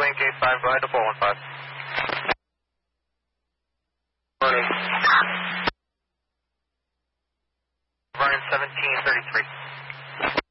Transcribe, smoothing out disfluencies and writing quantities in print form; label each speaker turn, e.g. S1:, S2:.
S1: Wing K5, go ahead to 415. Morning. Vernon 1733.